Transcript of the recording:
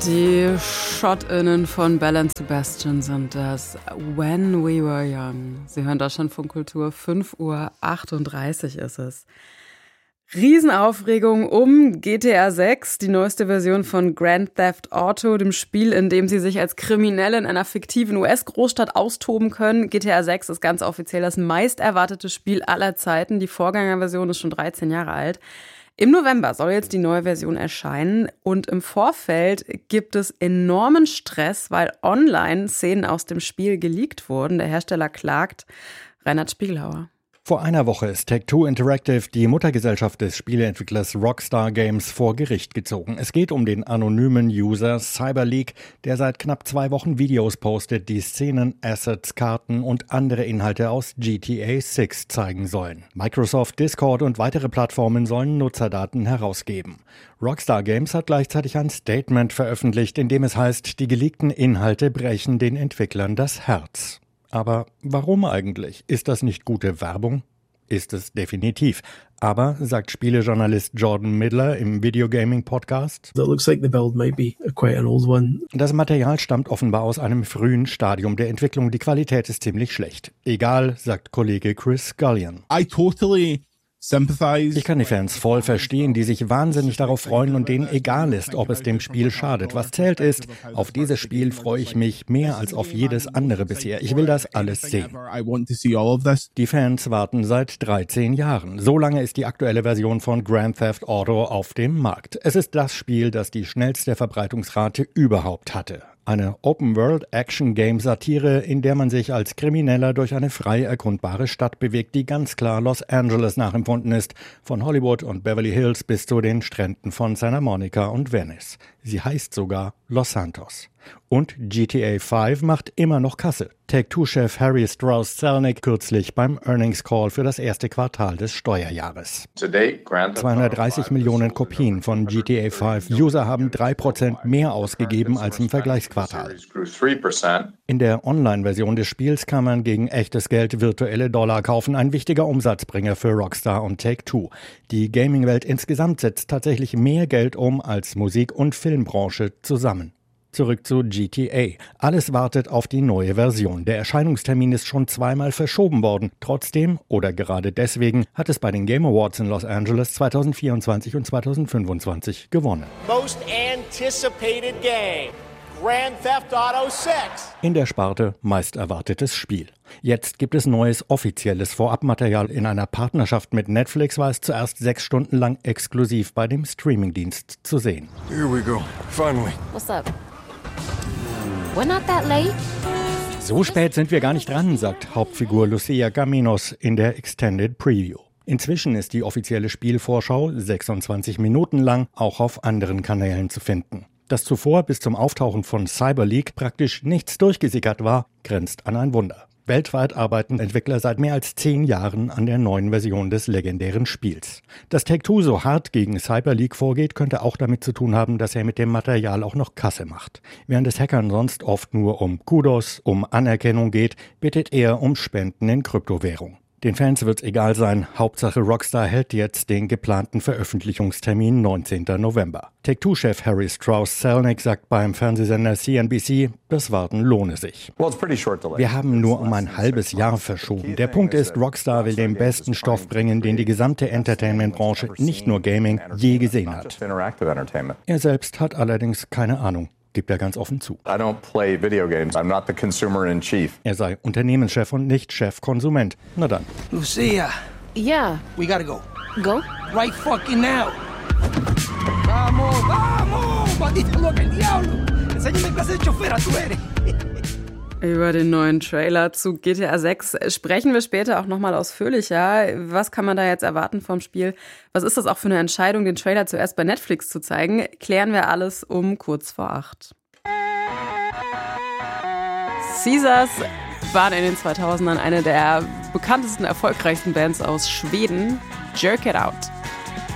Die SchottInnen von Belle und Sebastian sind das. When We Were Young. Sie hören Deutschlandfunk Kultur, 5:38 Uhr ist es. Riesenaufregung um GTA 6, die neueste Version von Grand Theft Auto, dem Spiel, in dem Sie sich als Kriminelle in einer fiktiven US-Großstadt austoben können. GTA 6 ist ganz offiziell das meist erwartete Spiel aller Zeiten. Die Vorgängerversion ist schon 13 Jahre alt. Im November soll jetzt die neue Version erscheinen und im Vorfeld gibt es enormen Stress, weil online Szenen aus dem Spiel geleakt wurden. Der Hersteller klagt. Reinhard Spiegelhauer. Vor einer Woche ist Take-Two Interactive, die Muttergesellschaft des Spieleentwicklers Rockstar Games, vor Gericht gezogen. Es geht um den anonymen User Cyberleak, der seit knapp 2 Wochen Videos postet, die Szenen, Assets, Karten und andere Inhalte aus GTA 6 zeigen sollen. Microsoft, Discord und weitere Plattformen sollen Nutzerdaten herausgeben. Rockstar Games hat gleichzeitig ein Statement veröffentlicht, in dem es heißt, die geleakten Inhalte brechen den Entwicklern das Herz. Aber warum eigentlich? Ist das nicht gute Werbung? Ist es definitiv. Aber, sagt Spielejournalist Jordan Midler im Videogaming-Podcast, das Material stammt offenbar aus einem frühen Stadium der Entwicklung. Die Qualität ist ziemlich schlecht. Egal, sagt Kollege Chris Scullion. Ich kann die Fans voll verstehen, die sich wahnsinnig darauf freuen und denen egal ist, ob es dem Spiel schadet. Was zählt ist, auf dieses Spiel freue ich mich mehr als auf jedes andere bisher. Ich will das alles sehen. Die Fans warten seit 13 Jahren. So lange ist die aktuelle Version von Grand Theft Auto auf dem Markt. Es ist das Spiel, das die schnellste Verbreitungsrate überhaupt hatte. Eine Open-World-Action-Game-Satire, in der man sich als Krimineller durch eine frei erkundbare Stadt bewegt, die ganz klar Los Angeles nachempfunden ist, von Hollywood und Beverly Hills bis zu den Stränden von Santa Monica und Venice. Sie heißt sogar Los Santos. Und GTA 5 macht immer noch Kasse. Take-Two-Chef Harry Strauss-Zelnick kürzlich beim Earnings Call für das erste Quartal des Steuerjahres. 230 Millionen Kopien von GTA 5. User haben 3% mehr ausgegeben als im Vergleichsquartal. In der Online-Version des Spiels kann man gegen echtes Geld virtuelle Dollar kaufen. Ein wichtiger Umsatzbringer für Rockstar und Take-Two. Die Gaming-Welt insgesamt setzt tatsächlich mehr Geld um als Musik- und Filmbranche zusammen. Zurück zu GTA. Alles wartet auf die neue Version. Der Erscheinungstermin ist schon 2-mal verschoben worden. Trotzdem, oder gerade deswegen, hat es bei den Game Awards in Los Angeles 2024 und 2025 gewonnen. Most anticipated game. Grand Theft Auto 6. In der Sparte meist erwartetes Spiel. Jetzt gibt es neues offizielles Vorabmaterial. In einer Partnerschaft mit Netflix war es zuerst 6 Stunden lang exklusiv bei dem Streamingdienst zu sehen. Here we go. Finally. What's up? We're not that late. So spät sind wir gar nicht dran, sagt Hauptfigur Lucia Caminos in der Extended Preview. Inzwischen ist die offizielle Spielvorschau 26 Minuten lang auch auf anderen Kanälen zu finden. Dass zuvor bis zum Auftauchen von Cyberleak praktisch nichts durchgesickert war, grenzt an ein Wunder. Weltweit arbeiten Entwickler seit mehr als 10 Jahren an der neuen Version des legendären Spiels. Dass Take-Two so hart gegen Cyberleak vorgeht, könnte auch damit zu tun haben, dass er mit dem Material auch noch Kasse macht. Während es Hackern sonst oft nur um Kudos, um Anerkennung geht, bittet er um Spenden in Kryptowährung. Den Fans wird's egal sein, Hauptsache Rockstar hält jetzt den geplanten Veröffentlichungstermin 19. November. Take-Two-Chef Harry Strauss-Zelnick sagt beim Fernsehsender CNBC, das Warten lohne sich. Wir haben nur um ein halbes Jahr verschoben. Der Punkt ist, Rockstar will den besten Stoff bringen, den die gesamte Entertainment-Branche, nicht nur Gaming, je gesehen hat. Er selbst hat allerdings keine Ahnung. Gibt er ganz offen zu. I don't play video games. I'm not the consumer in chief. Er sei Unternehmenschef und nicht Chefkonsument. Na dann. Lucia. Yeah. We gotta go. Go? Right fucking now. Vamos, vamos. Maldita loca el diablo. Enséñame qué clase de chofera tú eres. Über den neuen Trailer zu GTA 6 sprechen wir später auch nochmal ausführlicher. Was kann man da jetzt erwarten vom Spiel? Was ist das auch für eine Entscheidung, den Trailer zuerst bei Netflix zu zeigen? Klären wir alles um kurz vor 8. Caesars waren in den 2000ern eine der bekanntesten, erfolgreichsten Bands aus Schweden. Jerk It Out.